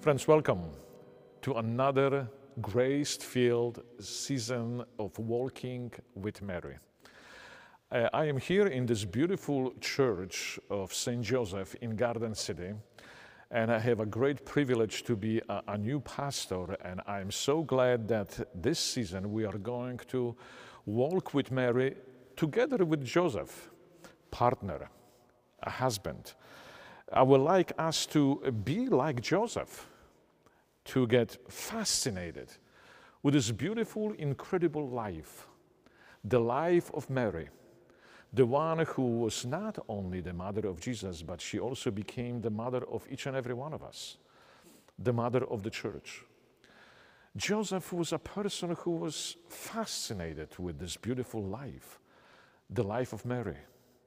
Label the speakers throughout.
Speaker 1: Friends, welcome to another grace-filled season of Walking with Mary. I am here in this beautiful church of St. Joseph in Garden City, and I have a great privilege to be a new pastor, and I am so glad that this season we are going to walk with Mary together with Joseph, partner, a husband. I would like us to be like Joseph, to get fascinated with this beautiful, incredible life, the life of Mary, the one who was not only the mother of Jesus, but she also became the mother of each and every one of us, the mother of the church. Joseph was a person who was fascinated with this beautiful life, the life of Mary.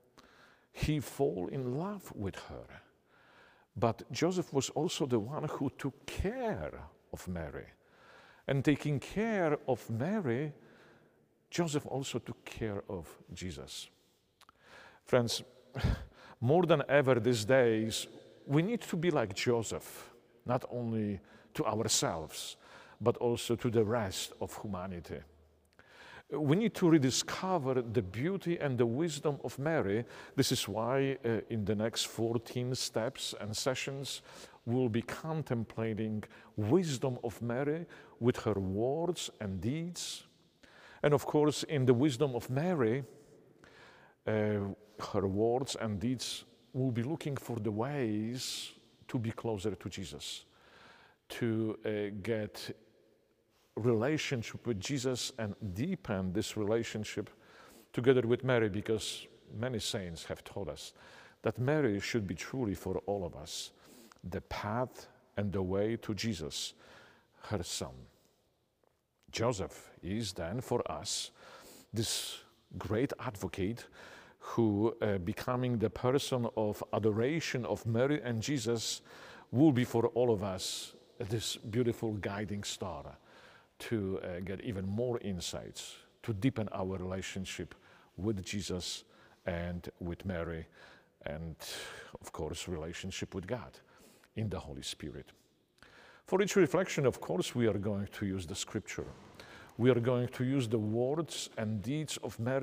Speaker 1: He fell in love with her. But Joseph was also the one who took care of Mary. And taking care of Mary, Joseph also took care of Jesus. Friends, more than ever these days, we need to be like Joseph, not only to ourselves, but also to the rest of humanity. We need to rediscover the beauty and the wisdom of Mary. This is why in the next 14 steps and sessions, we'll be contemplating wisdom of Mary with her words and deeds. And of course, in the wisdom of Mary, her words and deeds, we'll be looking for the ways to be closer to Jesus, to get relationship with Jesus and deepen this relationship together with Mary, because many saints have taught us that Mary should be truly for all of us the path and the way to Jesus, her son. Joseph is then for us this great advocate who, becoming the person of adoration of Mary and Jesus, will be for all of us this beautiful guiding star to get even more insights, to deepen our relationship with Jesus and with Mary, and of course, relationship with God in the Holy Spirit. For each reflection, of course, we are going to use the scripture. We are going to use the words and deeds of Mary